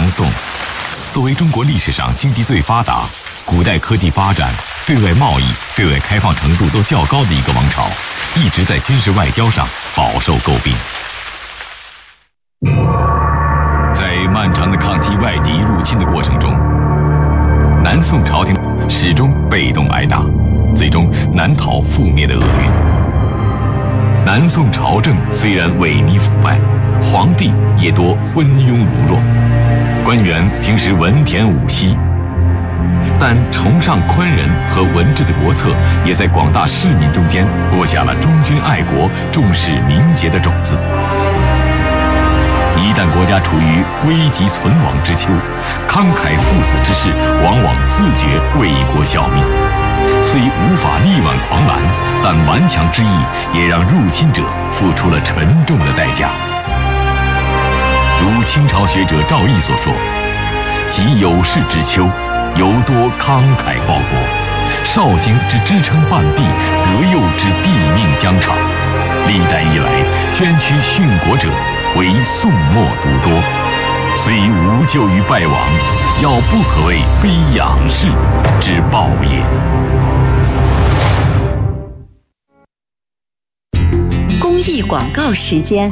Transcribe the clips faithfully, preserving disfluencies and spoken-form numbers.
南宋，作为中国历史上经济最发达、古代科技发展、对外贸易、对外开放程度都较高的一个王朝，一直在军事外交上饱受诟病。在漫长的抗击外敌入侵的过程中，南宋朝廷始终被动挨打，最终难逃覆灭的厄运。南宋朝政虽然萎靡腐败，皇帝也多昏庸儒弱，官员平时文田武息，但崇尚宽仁和文治的国策也在广大市民中间播下了忠君爱国、重视民节的种子。一旦国家处于危急存亡之秋，慷慨赴死之士往往自觉为国效命，虽无法力挽狂澜，但顽强之意也让入侵者付出了沉重的代价。如清朝学者赵翼所说：“即有事之秋，尤多慷慨报国，少经之支撑半壁，得佑之毙命疆场。历代以来，捐躯殉国者为宋末独多，虽无咎于败亡，要不可谓非仰视之报也。” 公益广告时间。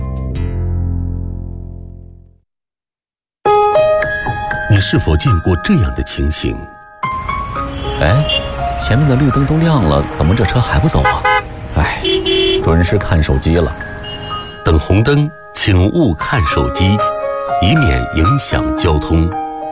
你是否见过这样的情形？ 哎，前面的绿灯都亮了，怎么这车还不走啊？哎，准是看手机了。 等红灯，请勿看手机，以免影响交通。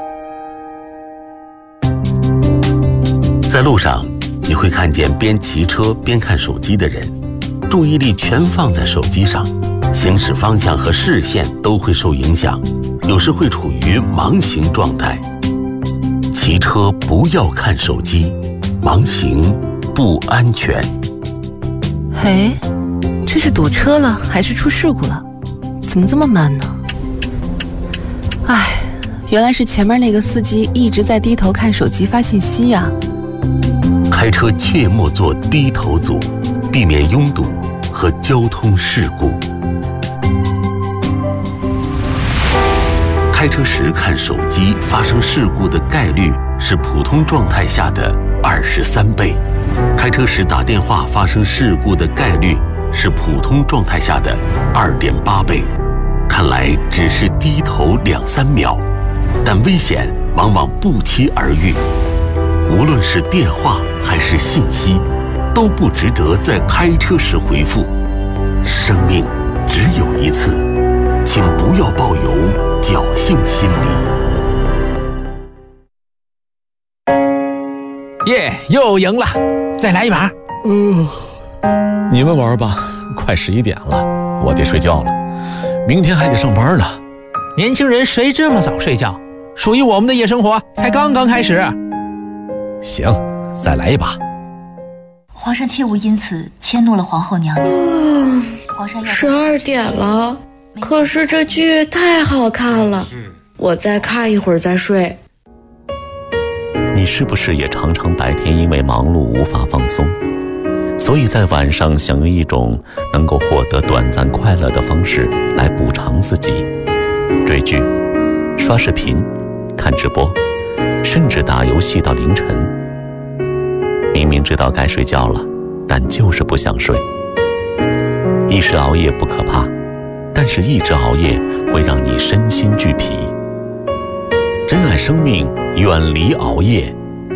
在路上，你会看见边骑车边看手机的人，注意力全放在手机上，行驶方向和视线都会受影响，有时会处于盲行状态。骑车不要看手机，盲行不安全。 哎，这是堵车了还是出事故了？怎么这么慢呢？哎，原来是前面那个司机一直在低头看手机发信息呀。 开车切莫做低头族，避免拥堵和交通事故。开车时看手机发生事故的概率是普通状态下的二十三倍，开车时打电话发生事故的概率是普通状态下的二点八倍。看来只是低头两三秒，但危险往往不期而遇。无论是电话还是信息，都不值得在开车时回复。生命只有一次，请不要抱有侥幸心理。 耶，又赢了，再来一把。 嗯、呃，你们玩吧，快十一点了，我得睡觉了，明天还得上班呢。 年轻人谁这么早睡觉？属于我们的夜生活才刚刚开始。 行，再来一把。 皇上切勿因此迁怒了皇后娘娘。 嗯、 皇上要十二点了，可是这剧太好看了，我再看一会儿再睡。 你是不是也常常白天因为忙碌无法放松，所以在晚上想用一种能够获得短暂快乐的方式来补偿自己？追剧、刷视频、看直播，甚至打游戏到凌晨。明明知道该睡觉了，但就是不想睡。一时熬夜不可怕，但是一直熬夜会让你身心俱疲。珍爱生命，远离熬夜。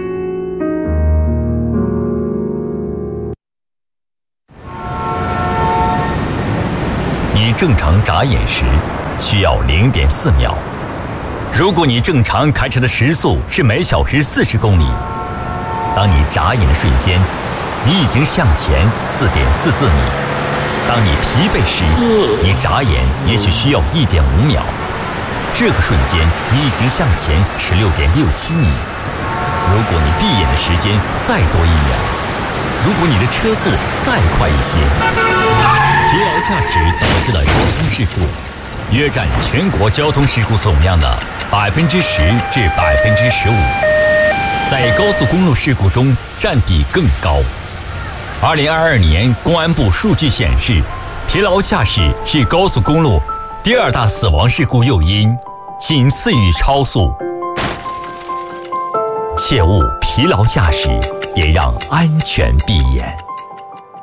你正常眨眼时需要 零点四秒，如果你正常开车的时速是每小时四十公里，当你眨眼的瞬间，你已经向前 四点四四米。当你疲惫时，你眨眼也许需要 一点五秒。这个瞬间，你已经向前 十六点六七米。如果你闭眼的时间再多一秒，如果你的车速再快一些，疲劳驾驶导致的交通事故约占全国交通事故总量的百分之十至百分之十五，在高速公路事故中占比更高。二零二二年公安部数据显示，疲劳驾驶是高速公路第二大死亡事故诱因， 仅次于超速。切勿疲劳驾驶，也让安全闭眼。